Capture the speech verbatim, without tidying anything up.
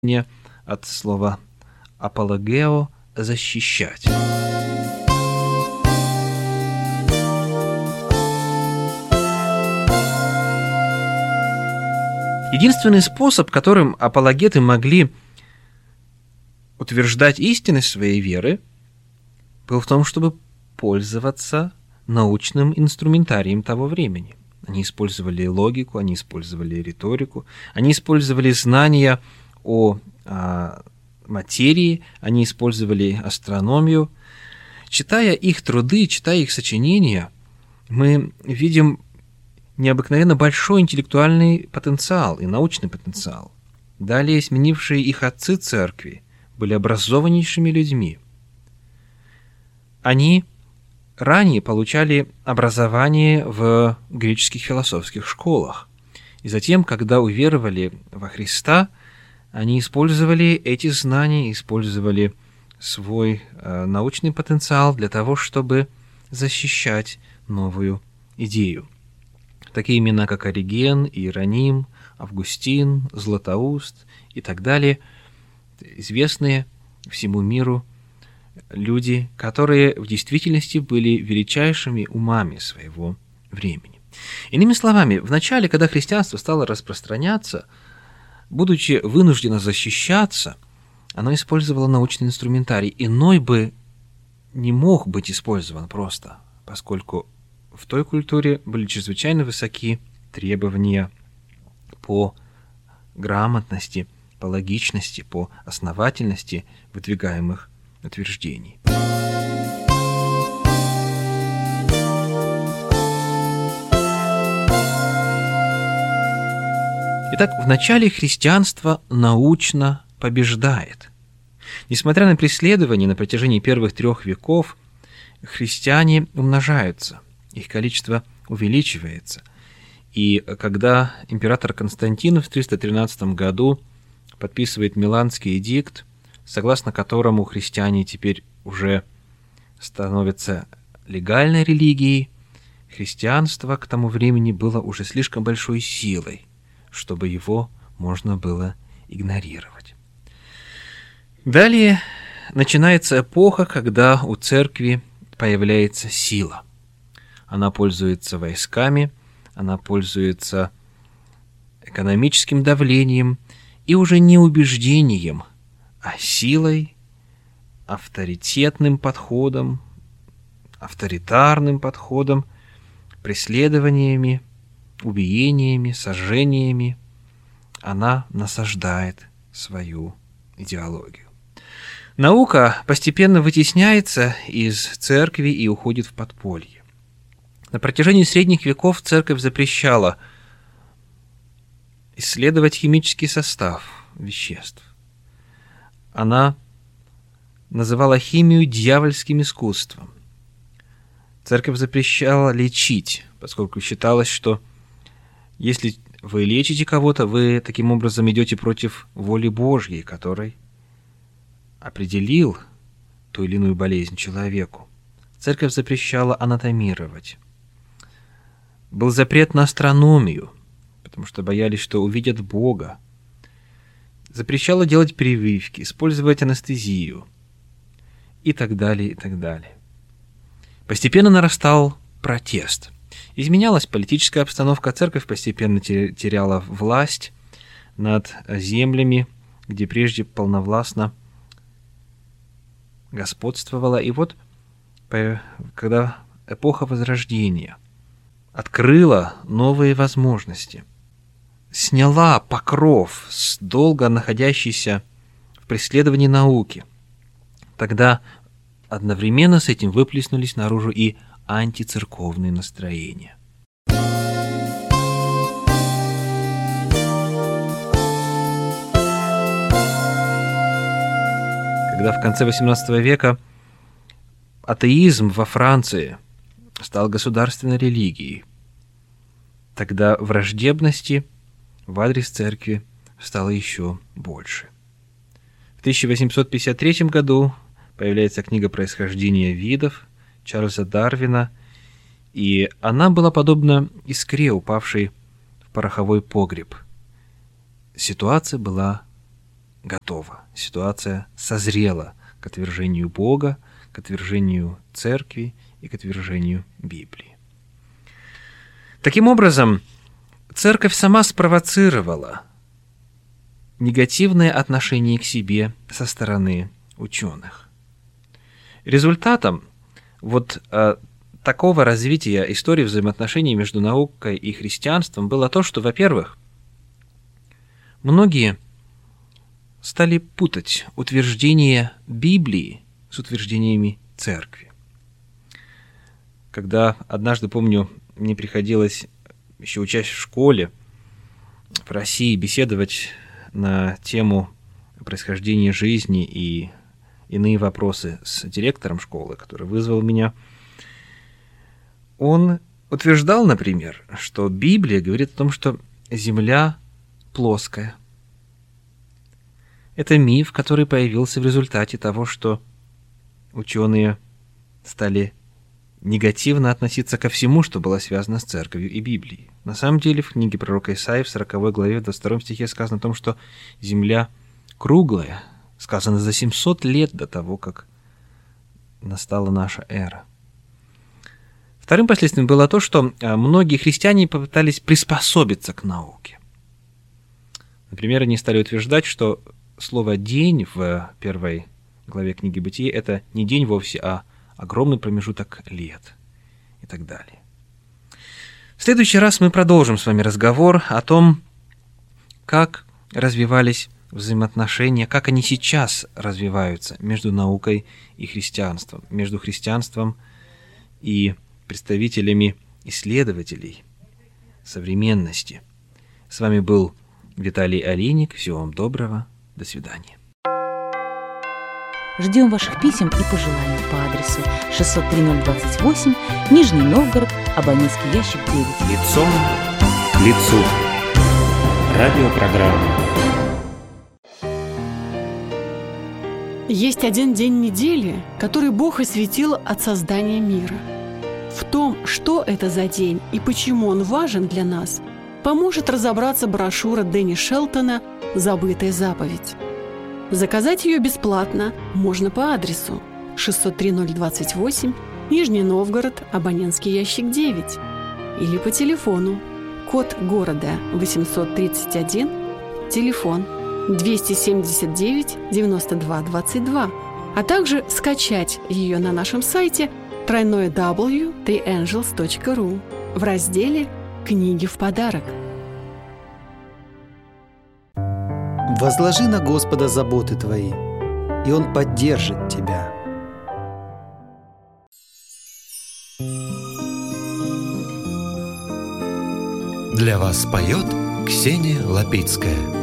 Не от слова апологео – защищать. Единственный способ, которым апологеты могли утверждать истинность своей веры, был в том, чтобы пользоваться научным инструментарием того времени. Они использовали логику, они использовали риторику, они использовали знания о а, материи, они использовали астрономию. Читая их труды, читая их сочинения, мы видим необыкновенно большой интеллектуальный потенциал и научный потенциал. Далее сменившие их отцы церкви были образованнейшими людьми. Они ранее получали образование в греческих философских школах. И затем, когда уверовали во Христа, они использовали эти знания, использовали свой э, научный потенциал для того, чтобы защищать новую идею. Такие имена, как Ориген, Иероним, Августин, Златоуст и так далее, известные всему миру люди, которые в действительности были величайшими умами своего времени. Иными словами, в начале, когда христианство стало распространяться, будучи вынуждено защищаться, оно использовало научный инструментарий. Иной бы не мог быть использован просто, поскольку в той культуре были чрезвычайно высоки требования по грамотности, по логичности, по основательности выдвигаемых утверждений. Итак, в начале христианство научно побеждает. Несмотря на преследования на протяжении первых трех веков, христиане умножаются, их количество увеличивается. И когда император Константин в триста тринадцатом году подписывает Миланский эдикт, согласно которому христиане теперь уже становятся легальной религией, христианство к тому времени было уже слишком большой силой, чтобы его можно было игнорировать. Далее начинается эпоха, когда у церкви появляется сила. Она пользуется войсками, она пользуется экономическим давлением и уже не убеждением, а силой, авторитетным подходом, авторитарным подходом, преследованиями, убиениями, сожжениями. Она насаждает свою идеологию. Наука постепенно вытесняется из церкви и уходит в подполье. На протяжении средних веков церковь запрещала исследовать химический состав веществ. Она называла химию дьявольским искусством. Церковь запрещала лечить, поскольку считалось, что если вы лечите кого-то, вы таким образом идете против воли Божьей, которой определил ту или иную болезнь человеку. Церковь запрещала анатомировать. Был запрет на астрономию, потому что боялись, что увидят Бога. Запрещала делать прививки, использовать анестезию и так далее, и так далее. Постепенно нарастал протест. Изменялась политическая обстановка, церковь постепенно теряла власть над землями, где прежде полновластно господствовала. И вот, когда эпоха Возрождения открыла новые возможности, сняла покров с долго находящейся в преследовании науки, тогда одновременно с этим выплеснулись наружу и антицерковные настроения. Когда в конце восемнадцатого века атеизм во Франции стал государственной религией, тогда враждебности в адрес церкви стало еще больше. В тысяча восемьсот пятьдесят третьем году появляется книга «Происхождение видов» Чарльза Дарвина, и она была подобна искре, упавшей в пороховой погреб. Ситуация была готова, ситуация созрела к отвержению Бога, к отвержению церкви и к отвержению Библии. Таким образом, церковь сама спровоцировала негативное отношение к себе со стороны ученых. Результатом вот э, такого развития истории взаимоотношений между наукой и христианством было то, что, во-первых, многие стали путать утверждения Библии с утверждениями церкви. Когда однажды, помню, мне приходилось, еще учась в школе в России, беседовать на тему происхождения жизни и иные вопросы с директором школы, который вызвал меня, он утверждал, например, что Библия говорит о том, что Земля плоская. Это миф, который появился в результате того, что ученые стали негативно относиться ко всему, что было связано с церковью и Библией. На самом деле, в книге пророка Исаии в сороковой главе, в двадцать втором стихе сказано о том, что Земля круглая, сказано за семьсот лет до того, как настала наша эра. Вторым последствием было то, что многие христиане попытались приспособиться к науке. Например, они стали утверждать, что слово «день» в первой главе книги Бытия – это не день вовсе, а огромный промежуток лет и так далее. В следующий раз мы продолжим с вами разговор о том, как развивались взаимоотношения, как они сейчас развиваются между наукой и христианством, между христианством и представителями исследователей современности. С вами был Виталий Алиник. Всего вам доброго. До свидания. Ждем ваших писем и пожеланий по адресу шестьсот три ноль двадцать восемь, Нижний Новгород, абонентский ящик девять. Лицом к лицу. Радиопрограмма. Есть один день недели, который Бог осветил от создания мира. В том, что это за день и почему он важен для нас, поможет разобраться брошюра Дэнни Шелтона «Забытая заповедь». Заказать ее бесплатно можно по адресу шестьсот три ноль двадцать восемь, Нижний Новгород, абонентский ящик девять, или по телефону, код города восемьсот тридцать один, телефон двести семьдесят девять девяносто два двадцать два, а также скачать ее на нашем сайте дабл ю дабл ю дабл ю точка три энджелс точка ру в разделе «Книги в подарок». Возложи на Господа заботы твои, и Он поддержит тебя. Для вас поет Ксения Лапицкая.